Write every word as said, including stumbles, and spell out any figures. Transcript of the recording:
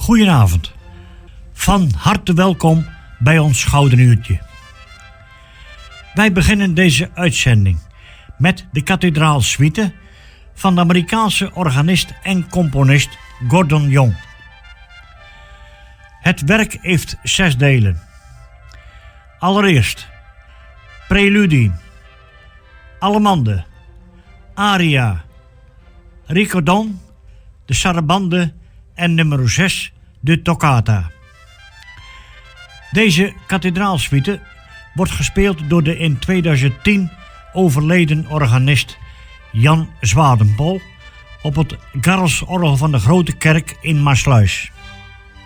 Goedenavond. Van harte welkom bij ons Gouden Uurtje. Wij beginnen deze uitzending met de kathedraalsuite van de Amerikaanse organist en componist Gordon Young. Het werk heeft zes delen. Allereerst Preludie, Allemande, Aria, Ricordon, de Sarabande en nummer zes, de Toccata. Deze kathedraalsuite wordt gespeeld door de in tweeduizend tien overleden organist Jan Zwadenpol op het Garrelsorgel van de Grote Kerk in Maassluis.